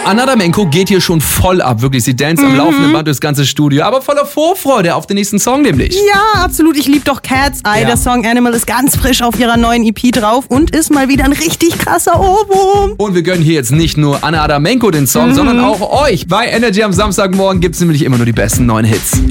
Anna Damenko geht hier schon voll ab, wirklich. Sie dance am laufenden Band durchs ganze Studio, aber voller Vorfreude auf den nächsten Song nämlich. Ja, absolut. Ich liebe doch Cat's Eye. Ja. Der Song Animal ist ganz frisch auf ihrer neuen EP drauf und ist mal wieder ein richtig krasser Ohrwurm. Und wir gönnen hier jetzt nicht nur Anna Damenko den Song, sondern auch euch. Bei Energy am Samstagmorgen gibt's nämlich immer nur die besten neuen Hits.